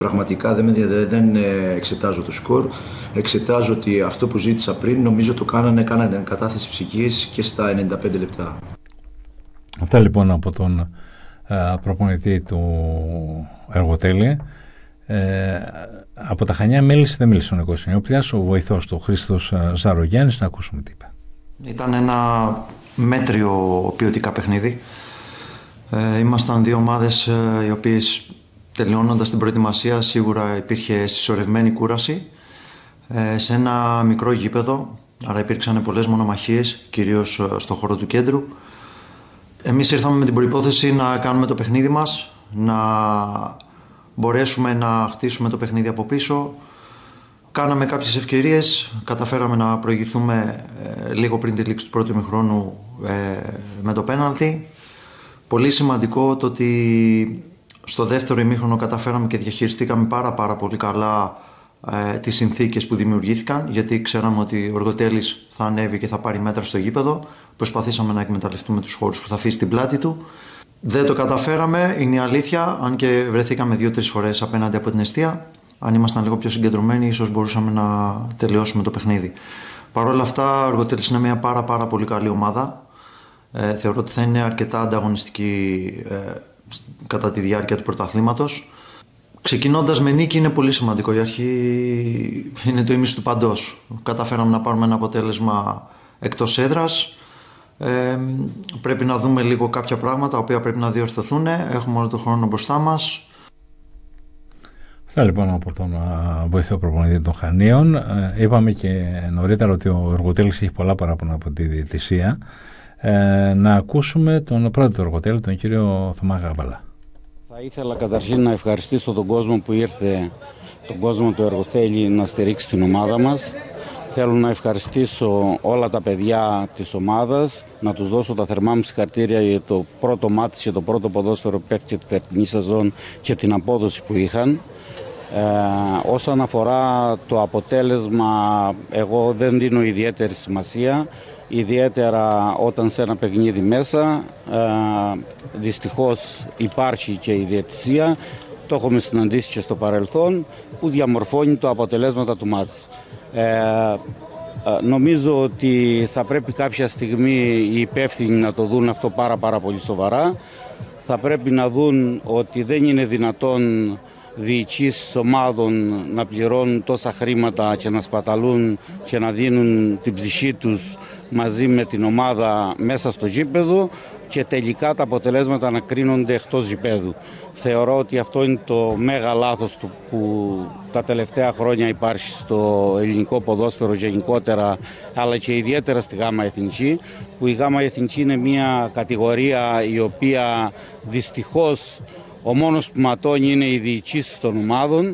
Πραγματικά δεν εξετάζω το σκορ, εξετάζω ότι αυτό που ζήτησα πριν νομίζω το κάνανε κατάθεση ψυχής και στα 95 λεπτά. Αυτά λοιπόν από τον προπονητή του Εργοτέλη. Από τα Χανιά δεν μίλησε ο Νίκος Νιόπλιας, ο βοηθός του Χρήστος Ζαρογιάννης. Να ακούσουμε τι είπε. Ήταν ένα μέτριο ποιοτικά παιχνίδι. Ήμασταν δύο ομάδες οι οποίες τελειώνοντας την προετοιμασία σίγουρα υπήρχε συσσωρευμένη κούραση σε ένα μικρό γήπεδο, άρα υπήρξαν πολλές μονομαχίες, κυρίως στο χώρο του κέντρου. Εμείς ήρθαμε με την προϋπόθεση να κάνουμε το παιχνίδι μας, να μπορέσουμε να χτίσουμε το παιχνίδι από πίσω. Κάναμε κάποιες ευκαιρίες, καταφέραμε να προηγηθούμε λίγο πριν τη λήξη του πρώτου ημιχρόνου με το πέναλτι. Πολύ σημαντικό το ότι στο δεύτερο ημίχρονο καταφέραμε και διαχειριστήκαμε πάρα πολύ καλά τις συνθήκες που δημιουργήθηκαν, γιατί ξέραμε ότι ο Εργοτέλης θα ανέβει και θα πάρει μέτρα στο γήπεδο. Προσπαθήσαμε να εκμεταλλευτούμε τους χώρους που θα αφήσει στην πλάτη του. Δεν το καταφέραμε, είναι η αλήθεια, αν και βρεθήκαμε 2-3 φορές απέναντι από την εστία. Αν ήμασταν λίγο πιο συγκεντρωμένοι, ίσως μπορούσαμε να τελειώσουμε το παιχνίδι. Παρ' όλα αυτά, ο Εργοτέλης είναι μια πάρα πολύ καλή ομάδα. Θεωρώ ότι θα είναι αρκετά ανταγωνιστική κατά τη διάρκεια του πρωταθλήματος. Ξεκινώντας με νίκη είναι πολύ σημαντικό. Η αρχή είναι το ίμιση του παντός. Καταφέραμε να πάρουμε ένα αποτέλεσμα εκτός έδρας. Πρέπει να δούμε λίγο κάποια πράγματα, τα οποία πρέπει να διορθωθούν. Έχουμε όλο τον χρόνο μπροστά μας. Αυτά λοιπόν από τον βοηθό προπονητή των Χανίων. Είπαμε και νωρίτερα ότι ο Εργοτέλης έχει πολλά παράπονα από τη διαιτησία. Να ακούσουμε τον πρώτο του Εργοτέλη, τον κύριο Θωμά Γαβαλά. Θα ήθελα καταρχήν να ευχαριστήσω τον κόσμο που ήρθε, τον κόσμο του Εργοτέλη, να στηρίξει την ομάδα μας. Θέλω να ευχαριστήσω όλα τα παιδιά της ομάδας, να τους δώσω τα θερμά μου συγχαρητήρια για το πρώτο μάτι και το πρώτο ποδόσφαιρο που παίχτηκε τη φετινή σεζόν και την απόδοση που είχαν. Όσον αφορά το αποτέλεσμα, εγώ δεν δίνω ιδιαίτερη σημασία, ιδιαίτερα όταν σε ένα παιχνίδι μέσα δυστυχώς υπάρχει και η διαιτησία, το έχουμε συναντήσει και στο παρελθόν, που διαμορφώνει το αποτελέσματα του μάτς. Νομίζω ότι θα πρέπει κάποια στιγμή οι υπεύθυνοι να το δουν αυτό πάρα πολύ σοβαρά. Θα πρέπει να δουν ότι δεν είναι δυνατόν διοικήσεις ομάδων να πληρώνουν τόσα χρήματα και να σπαταλούν και να δίνουν την ψυχή τους μαζί με την ομάδα μέσα στο γήπεδο και τελικά τα αποτελέσματα να κρίνονται εκτός γηπέδου. Θεωρώ ότι αυτό είναι το μέγα λάθος που τα τελευταία χρόνια υπάρχει στο ελληνικό ποδόσφαιρο γενικότερα, αλλά και ιδιαίτερα στη Γάμα Εθνική, που η Γάμα Εθνική είναι μια κατηγορία η οποία δυστυχώς ο μόνος που ματώνει είναι οι διοικήσεις των ομάδων.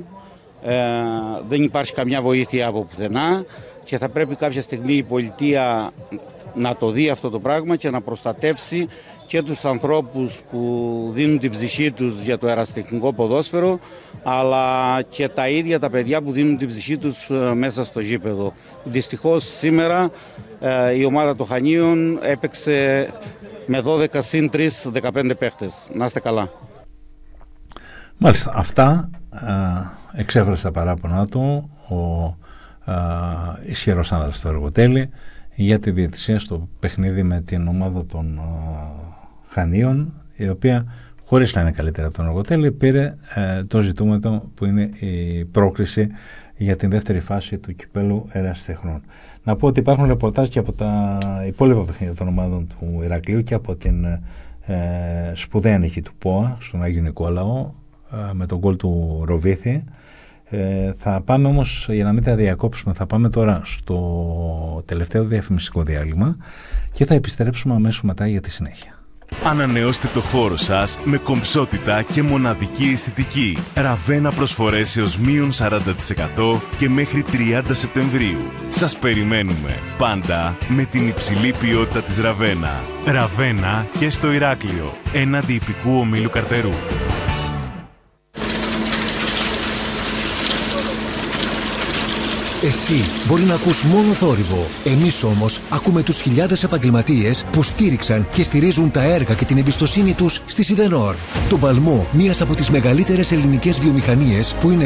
Δεν υπάρχει καμιά βοήθεια από πουθενά και θα πρέπει κάποια στιγμή η πολιτεία να το δει αυτό το πράγμα και να προστατεύσει και τους ανθρώπους που δίνουν την ψυχή τους για το αεραστεχνικό ποδόσφαιρο, αλλά και τα ίδια τα παιδιά που δίνουν την ψυχή τους μέσα στο γήπεδο. Δυστυχώς σήμερα η ομάδα των Χανίων έπαιξε με 12 συν 3, 15 παίχτες. Να είστε καλά. Μάλιστα, αυτά εξέφρασε τα παράπονα του ο ισχυρός άνδρας του Εργοτέλη για τη διαιτησία στο παιχνίδι με την ομάδα των Χανίων, η οποία χωρίς να είναι καλύτερα από τον Εργοτέλη πήρε το ζητούμενο που είναι η πρόκριση για την δεύτερη φάση του κυπέλου Ερασιτεχνών. Να πω ότι υπάρχουν ρεπορτάζ και από τα υπόλοιπα παιχνίδια των ομάδων του Ηρακλείου και από την σπουδαία νίκη του ΠΟΑ στον Άγιο Νικόλαο με τον γκολ του Ροβίθη. Θα πάμε όμως, για να μην τα διακόψουμε, θα πάμε τώρα στο τελευταίο διαφημιστικό διάλειμμα και θα επιστρέψουμε αμέσως μετά για τη συνέχεια. Ανανεώστε το χώρο σας με κομψότητα και μοναδική αισθητική. Ραβένα προσφορές έως μείον 40% και μέχρι 30 Σεπτεμβρίου. Σας περιμένουμε πάντα με την υψηλή ποιότητα της Ραβένα. Ραβένα και στο Ηράκλειο, έναντι ιππικού ομίλου Καρτερού. Εσύ μπορεί να ακούς μόνο θόρυβο. Εμείς όμως ακούμε τους χιλιάδες επαγγελματίες που στήριξαν και στηρίζουν τα έργα και την εμπιστοσύνη τους στη Σιδενόρ. Το παλμό, μίας από τις μεγαλύτερες ελληνικές βιομηχανίες που είναι